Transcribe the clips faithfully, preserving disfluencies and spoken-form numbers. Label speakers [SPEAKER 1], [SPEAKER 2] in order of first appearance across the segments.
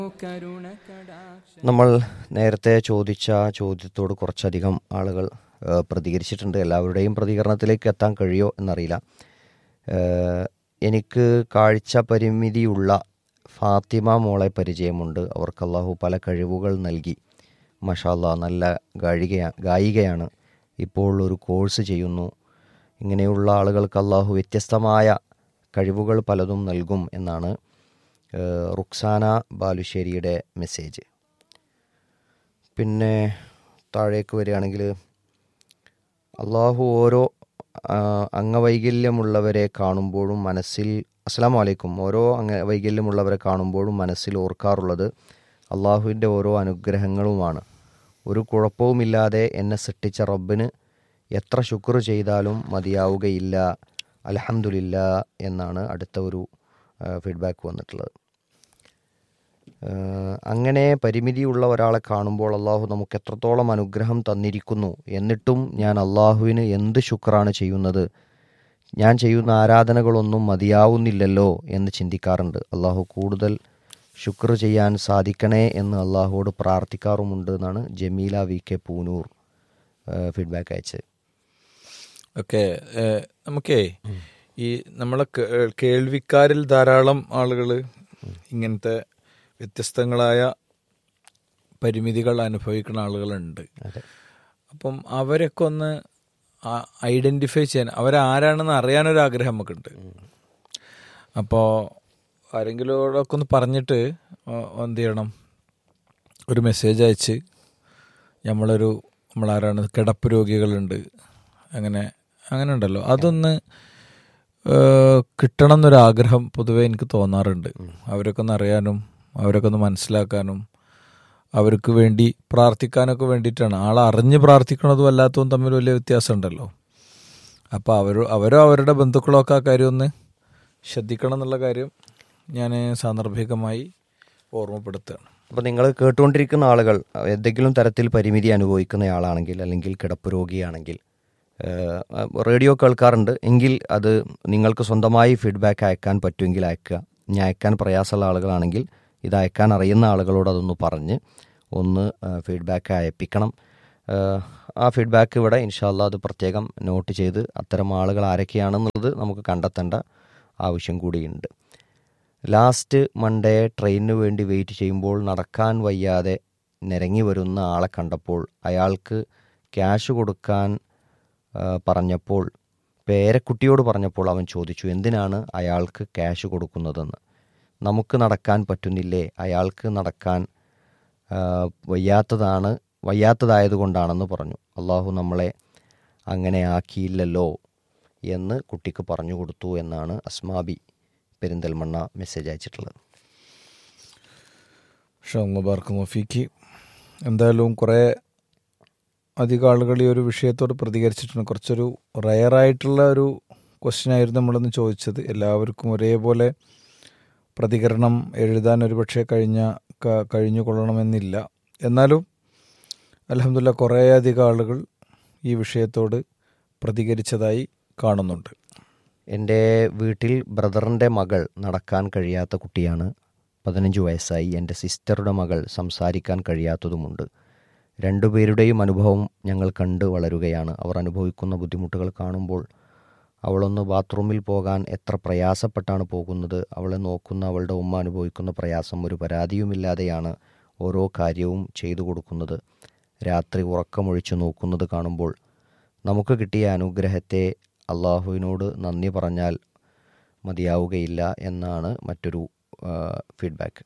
[SPEAKER 1] നമ്മൾ നേരത്തെ ചോദിച്ച ചോദ്യത്തോട് കുറച്ചധികം ആളുകൾ ഏഹ്, പ്രതികരിച്ചിട്ടുണ്ട്. എല്ലാവരുടെയും പ്രതികരണത്തിലേക്ക് എത്താൻ കഴിയോ എന്നറിയില്ല. ഏഹ്, എനിക്ക് കാഴ്ച പരിമിതിയുള്ള ഫാത്തിമ മോളെ പരിചയമുണ്ട്. അവർക്ക് അള്ളാഹു പല കഴിവുകൾ നൽകി. മാഷാ അല്ലാ, നല്ല ഗായികയാ ഗായികയാണ്. ഇപ്പോൾ ഒരു കോഴ്സ് ചെയ്യുന്നു. ഇങ്ങനെയുള്ള ആളുകൾക്ക് അള്ളാഹു വ്യത്യസ്തമായ കഴിവുകൾ പലതും നൽകും എന്നാണ് ഏഹ്, റുക്സാന ബാലുശ്ശേരിയുടെ മെസ്സേജ്. പിന്നെ താഴേക്ക് വരികയാണെങ്കിൽ അള്ളാഹു ഓരോ ആ, അംഗവൈകല്യമുള്ളവരെ കാണുമ്പോഴും മനസ്സിൽ അസ്സലാമു അലൈക്കും ഓരോ അംഗവൈകല്യമുള്ളവരെ കാണുമ്പോഴും മനസ്സിൽ ഓർക്കാറുള്ളത് അള്ളാഹുവിൻ്റെ ഓരോ അനുഗ്രഹങ്ങളുമാണ്. ഒരു കുഴപ്പവുമില്ലാതെ എന്നെ സൃഷ്ടിച്ച റബ്ബിന് എത്ര ശുക്ർ ചെയ്താലും മതിയാവുകയില്ല. അൽഹംദുലില്ലാ എന്നാണ് അടുത്ത ഒരു ഫീഡ്ബാക്ക് വന്നിട്ടുള്ളത്. ഏഹ് അങ്ങനെ പരിമിതിയുള്ള ഒരാളെ കാണുമ്പോൾ അള്ളാഹു നമുക്ക് എത്രത്തോളം അനുഗ്രഹം തന്നിരിക്കുന്നു, എന്നിട്ടും ഞാൻ അള്ളാഹുവിന് എന്ത് ശുക്രാണ് ചെയ്യുന്നത്, ഞാൻ ചെയ്യുന്ന ആരാധനകളൊന്നും മതിയാവുന്നില്ലല്ലോ എന്ന് ചിന്തിക്കാറുണ്ട്. അള്ളാഹു കൂടുതൽ ശുക്ർ ചെയ്യാൻ സാധിക്കണേ എന്ന് അള്ളാഹുവോട് പ്രാർത്ഥിക്കാറുമുണ്ട് എന്നാണ് Jameela V K Poonoor feedback അയച്ചത്.
[SPEAKER 2] ഓക്കെ, നമുക്കേ ഈ നമ്മളെ കേ- കേൾവിക്കാരിൽ ധാരാളം ആളുകൾ ഇങ്ങനത്തെ വ്യത്യസ്തങ്ങളായ പരിമിതികൾ അനുഭവിക്കുന്ന ആളുകളുണ്ട്.
[SPEAKER 1] അതെ.
[SPEAKER 2] അപ്പം അവരൊക്കെ ഒന്ന് ഐഡൻറ്റിഫൈ ചെയ്യാൻ, അവരാരാണെന്ന് അറിയാനൊരാഗ്രഹം നമുക്കുണ്ട്. അപ്പോൾ ആരെങ്കിലോടൊക്കെ ഒന്ന് പറഞ്ഞിട്ട് ഒ- എന്ത് ചെയ്യണം, ഒരു മെസ്സേജ് അയച്ച് നമ്മളൊരു നമ്മളാരാണ് കിടപ്പ് രോഗികളുണ്ട്, അങ്ങനെ അങ്ങനെ ഉണ്ടല്ലോ, അതൊന്ന് ഏഹ്, കിട്ടണം എന്നൊരാഗ്രഹം പൊതുവേ എനിക്ക് തോന്നാറുണ്ട്. അവരൊക്കെ ഒന്ന് അറിയാനും അവരൊക്കെ ഒന്ന് മനസ്സിലാക്കാനും അവർക്ക് വേണ്ടി പ്രാർത്ഥിക്കാനൊക്കെ വേണ്ടിയിട്ടാണ്. ആളെ അറിഞ്ഞ് പ്രാർത്ഥിക്കണതും അല്ലാത്തതും തമ്മിൽ വലിയ വ്യത്യാസം ഉണ്ടല്ലോ. അപ്പോൾ അവരോ അവരോ അവരുടെ ബന്ധുക്കളോ ഒക്കെ ആ കാര്യം ഒന്ന് ശ്രദ്ധിക്കണം എന്നുള്ള കാര്യം ഞാൻ സാന്ദർഭികമായി ഓർമ്മപ്പെടുത്തുകയാണ്.
[SPEAKER 1] അപ്പോൾ നിങ്ങൾ കേട്ടുകൊണ്ടിരിക്കുന്ന ആളുകൾ എന്തെങ്കിലും തരത്തിൽ പരിമിതി അനുഭവിക്കുന്നയാളാണെങ്കിൽ അല്ലെങ്കിൽ കിടപ്പ് രോഗിയാണെങ്കിൽ ഏഹ്, റേഡിയോ കേൾക്കാറുണ്ട് എങ്കിൽ അത് നിങ്ങൾക്ക് സ്വന്തമായി ഫീഡ്ബാക്ക് അയക്കാൻ പറ്റുമെങ്കിൽ അയക്കുക. ഇനി അയക്കാൻ പ്രയാസമുള്ള ആളുകളാണെങ്കിൽ ഇത് അയക്കാൻ അറിയുന്ന ആളുകളോട് അതൊന്ന് പറഞ്ഞ് ഒന്ന് ഫീഡ്ബാക്ക് അയപ്പിക്കണം. ഏഹ്, ആ ഫീഡ്ബാക്ക് ഇവിടെ ഇൻഷാ അല്ലാ അത് പ്രത്യേകം നോട്ട് ചെയ്ത് അത്തരം ആളുകൾ ആരൊക്കെയാണെന്നുള്ളത് നമുക്ക് കണ്ടെത്തേണ്ട ആവശ്യം കൂടിയുണ്ട്. ലാസ്റ്റ് മൺഡേ ട്രെയിനിന് വേണ്ടി വെയിറ്റ് ചെയ്യുമ്പോൾ നടക്കാൻ വയ്യാതെ നിരങ്ങി വരുന്ന ആളെ കണ്ടപ്പോൾ അയാൾക്ക് ക്യാഷ് കൊടുക്കാൻ ആ, പറഞ്ഞപ്പോൾ പേരക്കുട്ടിയോട് പറഞ്ഞപ്പോൾ അവൻ ചോദിച്ചു, എന്തിനാണ് അയാൾക്ക് ക്യാഷ് കൊടുക്കുന്നതെന്ന്. നമുക്ക് നടക്കാൻ പറ്റുന്നില്ലേ, അയാൾക്ക് നടക്കാൻ ആ, വയ്യാത്തതാണ് വയ്യാത്തതായതുകൊണ്ടാണെന്ന് പറഞ്ഞു. അള്ളാഹു നമ്മളെ അങ്ങനെ ആക്കിയില്ലല്ലോ എന്ന് കുട്ടിക്ക് പറഞ്ഞു കൊടുത്തു എന്നാണ് അസ്മാബി പെരിന്തൽമണ്ണ മെസ്സേജ് അയച്ചിട്ടുള്ളത്.
[SPEAKER 2] ഷാ മുബാർക്ക് മൊഫീക്ക്. എന്തായാലും കുറേ അധികം ആളുകൾ ഈ ഒരു വിഷയത്തോട് പ്രതികരിച്ചിട്ടുണ്ട്. കുറച്ചൊരു റയറായിട്ടുള്ള ഒരു ക്വസ്റ്റ്യൻ ആയിരുന്നു നമ്മളൊന്ന് ചോദിച്ചത്. എല്ലാവർക്കും ഒരേപോലെ പ്രതികരണം എഴുതാൻ ഒരു പക്ഷേ കഴിഞ്ഞ ക- കഴിഞ്ഞു കൊള്ളണമെന്നില്ല. എന്നാലും അൽഹംദുലില്ലാ കുറേ അധികം ആളുകൾ ഈ വിഷയത്തോട് പ്രതികരിച്ചതായി കാണുന്നുണ്ട്.
[SPEAKER 1] എൻ്റെ വീട്ടിൽ ബ്രദറിൻ്റെ മകൾ നടക്കാൻ കഴിയാത്ത കുട്ടിയാണ്. പതിനഞ്ച് വയസ്സായി. എൻ്റെ സിസ്റ്ററുടെ മകൾ സംസാരിക്കാൻ കഴിയാത്തതുമുണ്ട്. രണ്ടുപേരുടെയും അനുഭവം ഞങ്ങൾ കണ്ട് വളരുകയാണ്. അവർ അനുഭവിക്കുന്ന ബുദ്ധിമുട്ടുകൾ കാണുമ്പോൾ അവളൊന്ന് ബാത്റൂമിൽ പോകാൻ എത്ര പ്രയാസപ്പെട്ടാണ് പോകുന്നത്. അവളെ നോക്കുന്ന അവളുടെ ഉമ്മ അനുഭവിക്കുന്ന പ്രയാസം ഒരു പരാതിയുമില്ലാതെയാണ് ഓരോ കാര്യവും ചെയ്തു കൊടുക്കുന്നത്. രാത്രി ഉറക്കമൊഴിച്ചു നോക്കുന്നത് കാണുമ്പോൾ നമുക്ക് കിട്ടിയ അനുഗ്രഹത്തെ അള്ളാഹുവിനോട് നന്ദി പറഞ്ഞാൽ മതിയാവുകയില്ല എന്നാണ് മറ്റൊരു ഫീഡ്ബാക്ക്.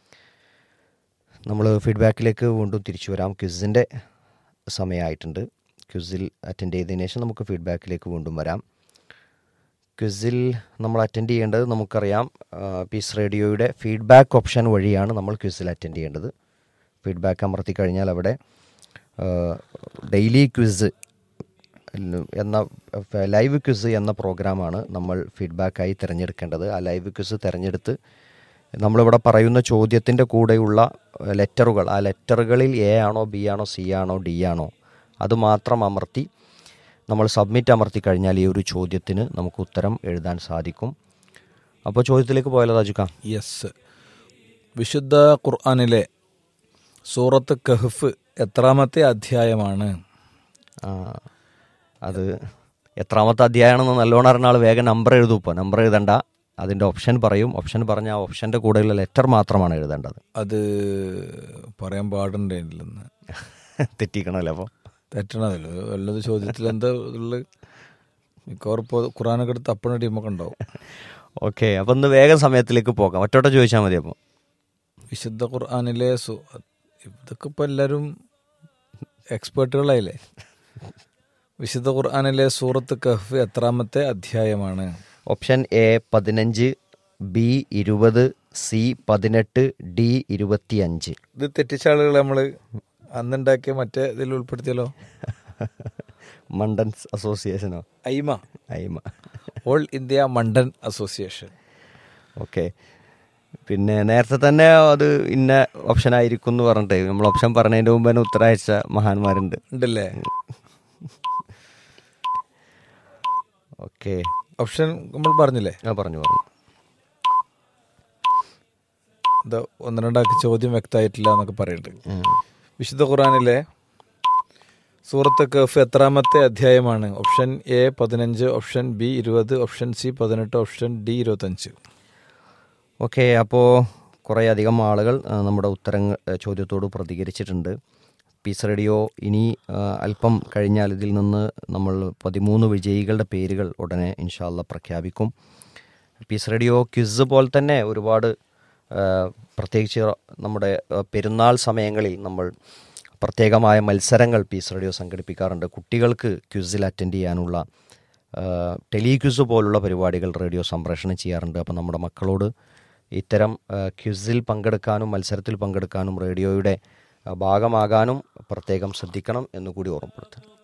[SPEAKER 1] നമ്മൾ ഫീഡ്ബാക്കിലേക്ക് വീണ്ടും തിരിച്ചു വരാം. ക്വിസിൻ്റെ സമയമായിട്ടുണ്ട്. ക്വിസിൽ അറ്റൻഡ് ചെയ്തതിനു ശേഷം നമുക്ക് ഫീഡ്ബാക്കിലേക്ക് വീണ്ടും വരാം. ക്വിസിൽ നമ്മൾ അറ്റൻഡ് ചെയ്യേണ്ടത് നമുക്കറിയാം, പീസ് റേഡിയോയുടെ ഫീഡ്ബാക്ക് ഓപ്ഷൻ വഴിയാണ് നമ്മൾ ക്വിസിൽ അറ്റൻഡ് ചെയ്യേണ്ടത്. ഫീഡ്ബാക്ക് അമർത്തി കഴിഞ്ഞാൽ അവിടെ ഡെയിലി ക്വിസ് എന്ന ലൈവ് ക്വിസ് എന്ന പ്രോഗ്രാമാണ് നമ്മൾ ഫീഡ്ബാക്കായി തിരഞ്ഞെടുക്കേണ്ടത്. ആ ലൈവ് ക്വിസ് തിരഞ്ഞെടുത്ത് നമ്മളിവിടെ പറയുന്ന ചോദ്യത്തിൻ്റെ കൂടെയുള്ള ലെറ്ററുകൾ, ആ ലെറ്ററുകളിൽ എ ആണോ ബി ആണോ സി ആണോ ഡി ആണോ അത് മാത്രം അമർത്തി നമ്മൾ സബ്മിറ്റ് അമർത്തി കഴിഞ്ഞാൽ ഈ ഒരു ചോദ്യത്തിന് നമുക്ക് ഉത്തരം എഴുതാൻ സാധിക്കും. അപ്പോൾ ചോദ്യത്തിലേക്ക് പോയാലോ താജുക്ക?
[SPEAKER 2] യെസ്, വിശുദ്ധ ഖുർആനിലെ സൂറത്ത് കഹ്ഫ് എത്രാമത്തെ അധ്യായമാണ്?
[SPEAKER 1] ആ അത് എത്രാമത്തെ അധ്യായമാണെന്ന് നല്ലോണം അറിഞ്ഞ ആൾ വേഗം നമ്പർ എഴുതും. ഇപ്പോൾ നമ്പർ എഴുതണ്ട, അതിൻ്റെ ഓപ്ഷൻ പറയും. ഓപ്ഷൻ പറഞ്ഞ ആ ഓപ്ഷൻ്റെ കൂടെയുള്ള ലെറ്റർ മാത്രമാണ് എഴുതേണ്ടത്.
[SPEAKER 2] അത് പറയാൻ പാടുണ്ടെന്ന്
[SPEAKER 1] തെറ്റിക്കണമല്ലോ അപ്പോൾ.
[SPEAKER 2] തെറ്റണതല്ലോ വല്ലത് ചോദ്യത്തിൽ എന്താ ഉള്ളത്? മിക്കവാറും ഇപ്പോൾ ഖുർആനൊക്കെ എടുത്ത് തപ്പണ ടീമൊക്കെ ഉണ്ടാവും.
[SPEAKER 1] ഓക്കെ, അപ്പം ഒന്ന് വേഗം സമയത്തിലേക്ക് പോകാം. ഒറ്റോട്ടം ചോദിച്ചാൽ മതി. അപ്പോൾ
[SPEAKER 2] വിശുദ്ധ ഖുർആനിലെ സു ഇതൊക്കെ ഇപ്പോൾ എല്ലാവരും എക്സ്പേർട്ടുകളായില്ലേ. വിശുദ്ധ ഖുർആനിലെ സൂറത്ത് കഹ്ഫ് എത്രാമത്തെ അധ്യായമാണ്?
[SPEAKER 1] ഓപ്ഷൻ എ പതിനഞ്ച്, ബി ഇരുപത്, സി പതിനെട്ട്, ഡി ഇരുപത്തി അഞ്ച്.
[SPEAKER 2] ഇത് തെറ്റിച്ച ആളുകൾ നമ്മൾ അന്നുണ്ടാക്കിയ മറ്റേ ഇതിൽ ഉൾപ്പെടുത്തിയല്ലോ.
[SPEAKER 1] മണ്ടൻസ് അസോസിയേഷനോ?
[SPEAKER 2] ഐമ
[SPEAKER 1] ഐമ
[SPEAKER 2] ഓൾ ഇന്ത്യ മണ്ടൻ അസോസിയേഷൻ.
[SPEAKER 1] ഓക്കെ, പിന്നെ നേരത്തെ തന്നെ അത് ഇന്ന ഓപ്ഷൻ ആയിരിക്കും എന്ന് പറഞ്ഞിട്ട് നമ്മൾ ഓപ്ഷൻ പറഞ്ഞതിൻ്റെ മുമ്പ് തന്നെ ഉത്തരയച്ച മഹാന്മാരുണ്ട്
[SPEAKER 2] ഉണ്ടല്ലേ.
[SPEAKER 1] ഓക്കെ,
[SPEAKER 2] ഓപ്ഷൻ നമ്മൾ പറഞ്ഞില്ലേ?
[SPEAKER 1] ആ പറഞ്ഞു പറഞ്ഞു.
[SPEAKER 2] എന്താ ഒന്ന് രണ്ടാക്കി ചോദ്യം വ്യക്തമായിട്ടില്ല എന്നൊക്കെ പറയുന്നുണ്ട്. വിശുദ്ധ ഖുർആനിലെ സൂറത്ത് കഹ്ഫ് എത്രാമത്തെ അധ്യായമാണ്? ഓപ്ഷൻ എ പതിനഞ്ച്, ഓപ്ഷൻ ബി ഇരുപത്, ഓപ്ഷൻ സി പതിനെട്ട്, ഓപ്ഷൻ ഡി ഇരുപത്തഞ്ച്.
[SPEAKER 1] ഓക്കെ, അപ്പോൾ കുറേ അധികം ആളുകൾ ആ, നമ്മുടെ ഉത്തരങ്ങൾ ചോദ്യത്തോട് പ്രതികരിച്ചിട്ടുണ്ട്. പീസ് റേഡിയോ ഇനി ആ, അല്പം കഴിഞ്ഞാൽ ഇതിൽ നിന്ന് നമ്മൾ പതിമൂന്ന് വിജയികളുടെ പേരുകൾ ഉടനെ ഇൻഷാ അല്ലാ പ്രഖ്യാപിക്കും. പീസ് റേഡിയോ ക്വിസ് പോലെ തന്നെ ഒരുപാട് ആ, പ്രത്യേകിച്ച് നമ്മുടെ ആ, പെരുന്നാൾ സമയങ്ങളിൽ നമ്മൾ പ്രത്യേകമായ മത്സരങ്ങൾ പീസ് റേഡിയോ സംഘടിപ്പിക്കാറുണ്ട്. കുട്ടികൾക്ക് ക്വിസിൽ അറ്റൻഡ് ചെയ്യാനുള്ള ടെലി ക്വിസ് പോലുള്ള പരിപാടികൾ റേഡിയോ സംപ്രേഷണം ചെയ്യാറുണ്ട്. അപ്പോൾ നമ്മുടെ മക്കളോട് ഇത്തരം ക്വിസിൽ പങ്കെടുക്കാനും മത്സരത്തിൽ പങ്കെടുക്കാനും റേഡിയോയുടെ ഭാഗമാകാനും പ്രത്യേകം ശ്രദ്ധിക്കണം എന്നുകൂടി ഓർമ്മപ്പെടുത്തും.